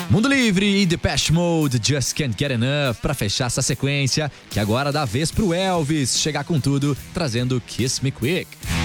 Mundo Livre e Depeche Mode, Just Can't Get Enough, pra fechar essa sequência, que agora dá vez pro Elvis chegar com tudo, trazendo Kiss Me Quick.